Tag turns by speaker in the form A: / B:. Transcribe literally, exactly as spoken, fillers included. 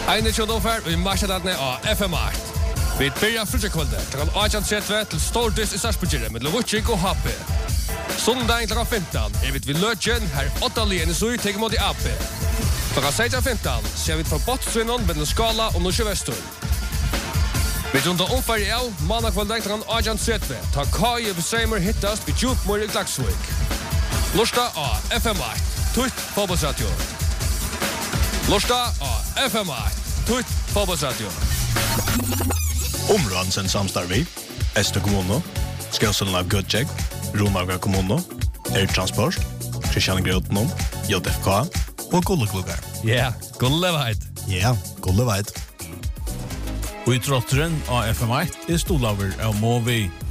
A: Eine tjodoffer, vi marsjer denne av F M åtta. Vi byrjar frutjekvölde, klokken åtta tretti til Stordis i Sarsbyggjere med Lovutjik og H P. Sondagen klokken femton er vi ved Løtjen, her åtta liene så ut tegge mot i A P. Klokken seksten femton ser vi fra Bottstvinnen med Skala og Norske Vestur. Vi runder omfærg av mannakvölde klokken åtta tretti, ta Kai og Seimer hittast ved Djupmor i Glagsvik. Lorsta av F M åtta, tutt fotbollsradio. Lorsta av F M åtta, tutt fotbollsradio.
B: Områden samstarvi, Ester kommuno, Skjøselen av Gudjeg, Ronaga kommuno, Air Transport, Kristian Grøtnon, J F K og Gullekluggar.
A: Ja, Gulleveit.
B: Ja, Gulleveit.
C: Og i trotteren av F M åtta er stolaver av Movi.